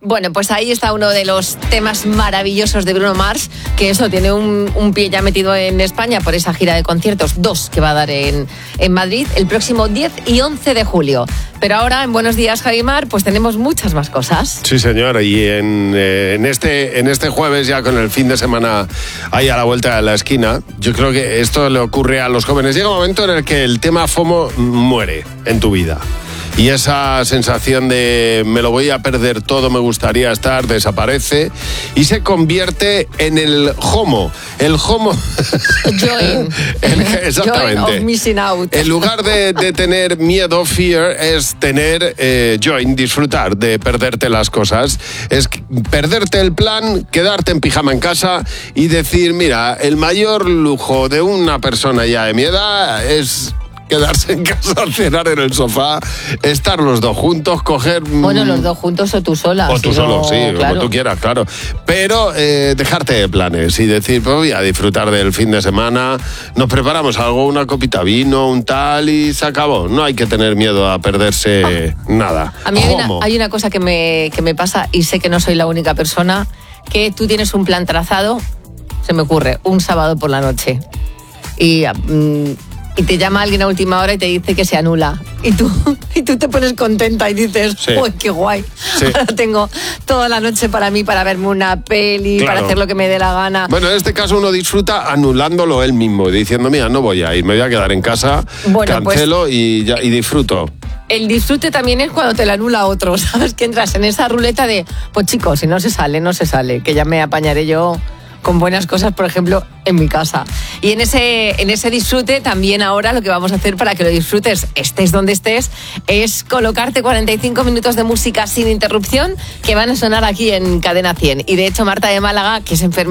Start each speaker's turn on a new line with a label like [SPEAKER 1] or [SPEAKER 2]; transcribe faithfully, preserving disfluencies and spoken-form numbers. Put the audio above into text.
[SPEAKER 1] Bueno, pues ahí está uno de los temas maravillosos de Bruno Mars, que eso, tiene un, un pie ya metido en España por esa gira de conciertos, dos que va a dar en, en Madrid el próximo diez y once de julio. Pero ahora, en Buenos Días, Javimar, pues tenemos muchas más cosas.
[SPEAKER 2] Sí, señor, y en, eh, en, este, en este jueves, ya con el fin de semana ahí a la vuelta de la esquina, yo creo que esto le ocurre a los jóvenes. Llega un momento en el que el tema FOMO muere en tu vida. Y esa sensación de me lo voy a perder todo, me gustaría estar, desaparece y se convierte en el JOMO. El JOMO.
[SPEAKER 1] Join.
[SPEAKER 2] el, exactamente.
[SPEAKER 1] Join of missing out.
[SPEAKER 2] En lugar de, de tener miedo, fear, es tener eh, join, disfrutar de perderte las cosas. Es perderte el plan, quedarte en pijama en casa y decir, mira, el mayor lujo de una persona ya de mi edad es quedarse en casa, cenar en el sofá, estar los dos juntos, coger...
[SPEAKER 1] Bueno, los dos juntos o tú sola.
[SPEAKER 2] O tú
[SPEAKER 1] si
[SPEAKER 2] solo,
[SPEAKER 1] no,
[SPEAKER 2] sí,
[SPEAKER 1] claro.
[SPEAKER 2] como tú quieras, claro. Pero eh, dejarte de planes y decir, pues voy a disfrutar del fin de semana, nos preparamos algo, una copita vino, un tal y se acabó. No hay que tener miedo a perderse ah. nada.
[SPEAKER 1] A mí hay una, hay una cosa que me, que me pasa y sé que no soy la única persona, que tú tienes un plan trazado, se me ocurre, un sábado por la noche. Y... Mm, y te llama alguien a última hora y te dice que se anula. Y tú, y tú te pones contenta y dices,
[SPEAKER 2] sí.
[SPEAKER 1] ¡uy, qué guay! Sí. Ahora tengo toda la noche para mí, para verme una peli, claro, para hacer lo que me dé la gana.
[SPEAKER 2] Bueno, en este caso uno disfruta anulándolo él mismo, diciendo, mira, no voy a ir, me voy a quedar en casa, bueno, cancelo pues, y, ya, y disfruto.
[SPEAKER 1] El disfrute también es cuando te lo anula otro, ¿sabes? Que entras en esa ruleta de, pues chicos, si no se sale, no se sale, que ya me apañaré yo con buenas cosas, por ejemplo, en mi casa. Y en ese, en ese disfrute también ahora lo que vamos a hacer para que lo disfrutes, estés donde estés, es colocarte cuarenta y cinco minutos de música sin interrupción que van a sonar aquí en Cadena cien. Y de hecho, Marta de Málaga, que es enfermera,